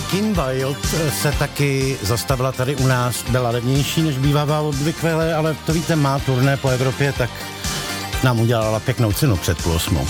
Kim Wilde se taky zastavila tady u nás. Byla levnější, než bývává obvykle, ale to víte, má turné po Evropě, tak nám udělala pěknou cenu před 7:30.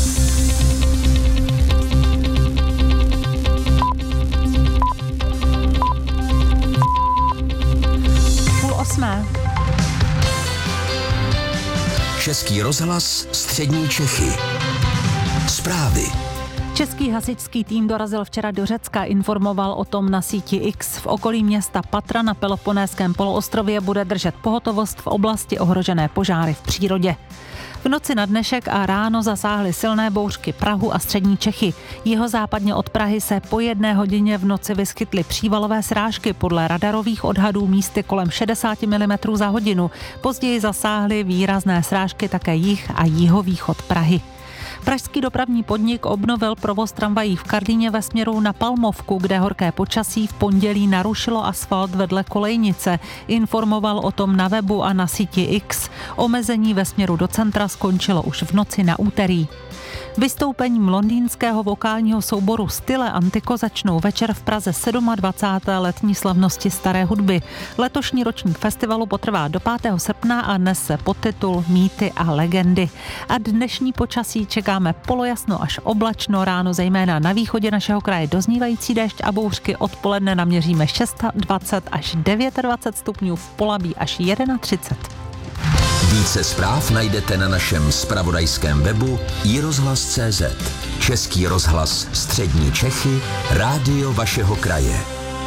Český rozhlas Střední Čechy. Zprávy. Český hasičský tým dorazil včera do Řecka, informoval o tom na síti X. V okolí města Patra na Peloponnéském poloostrově bude držet pohotovost v oblasti ohrožené požáry v přírodě. V noci na dnešek a ráno zasáhly silné bouřky Prahu a střední Čechy. Jihozápadně od Prahy se po 1 hodině v noci vyskytly přívalové srážky, podle radarových odhadů místy kolem 60 mm za hodinu. Později zasáhly výrazné srážky také jih a jihovýchod Prahy. Pražský dopravní podnik obnovil provoz tramvají v Karlíně ve směru na Palmovku, kde horké počasí v pondělí narušilo asfalt vedle kolejnice. Informoval o tom na webu a na síti X. Omezení ve směru do centra skončilo už v noci na úterý. Vystoupením londýnského vokálního souboru Style Antico začnou večer v Praze 27. letní slavnosti staré hudby. Letošní ročník festivalu potrvá do 5. srpna a nese podtitul Mýty a legendy. A dnešní počasí čekáme polojasno až oblačno, ráno zejména na východě našeho kraje doznívající déšť a bouřky, odpoledne naměříme 26 až 29 stupňů, v Polabí až 31. Více zpráv najdete na našem zpravodajském webu iRozhlas.cz. Český rozhlas Střední Čechy, rádio vašeho kraje.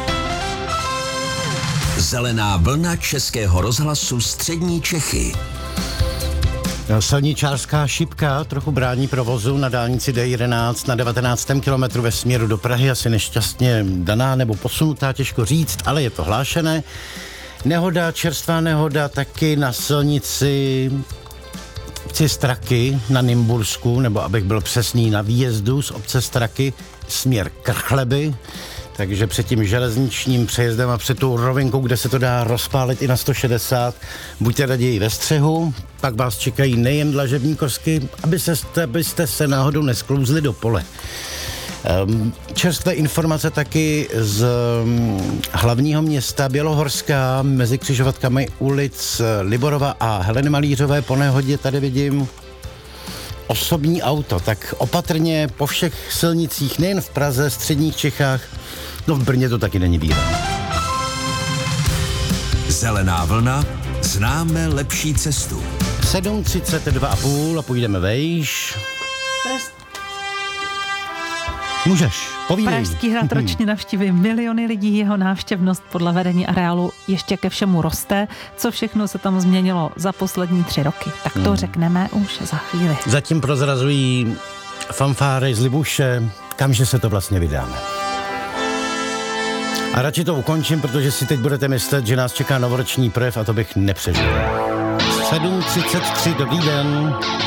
Zelená vlna Českého rozhlasu Střední Čechy. Silničářská šipka trochu brání provozu na dálnici D11 na 19. kilometru ve směru do Prahy, asi nešťastně daná nebo posunutá, těžko říct, ale je to hlášené. Nehoda, čerstvá nehoda taky na silnici Straky na Nymbursku, nebo abych byl přesný, na výjezdu z obce Straky směr Krchleby, takže před tím železničním přejezdem a před tou rovinkou, kde se to dá rozpálit i na 160, buďte raději ve střehu, pak vás čekají nejen dlažební kosky, abyste se náhodou nesklouzli do pole. Čerstvé informace taky z hlavního města Bělohorská mezi křižovatkami ulic Liborova a Heleny Malířové. Po nehodě tady vidím osobní auto, tak opatrně po všech silnicích, nejen v Praze, středních Čechách, no v Brně to taky není bílé. Zelená vlna, známe lepší cestu. 7:32,5 a půjdeme vejš. Můžeš, povídej. Pražský hrad ročně navštíví miliony lidí, jeho návštěvnost podle vedení areálu ještě ke všemu roste. Co všechno se tam změnilo za poslední 3 roky, tak to řekneme už za chvíli. Zatím prozrazují fanfáry z Libuše, kamže se to vlastně vydáme. A radši to ukončím, protože si teď budete myslet, že nás čeká novoroční projev a to bych nepřežil. 7:33, dobrý den.